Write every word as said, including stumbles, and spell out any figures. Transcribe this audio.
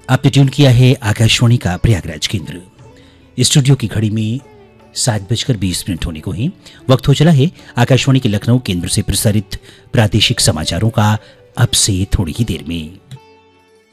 आपने ट्यून किया है आकाशवाणी का प्रयागराज केंद्र। स्टूडियो की घड़ी में सात बजकर बीस मिनट होने को ही वक्त हो चला है आकाशवाणी के लखनऊ केंद्र से प्रसारित प्रादेशिक समाचारों का। अब से थोड़ी ही देर में